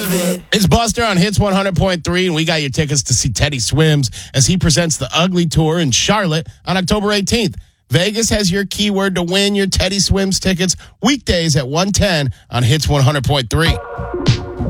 of it. It's Buster on Hits 100.3, and we got your tickets to see Teddy Swims as he presents the Ugly Tour in Charlotte on October 18th. Vegas has your keyword to win your Teddy Swims tickets weekdays at 1:10 on Hits 100.3.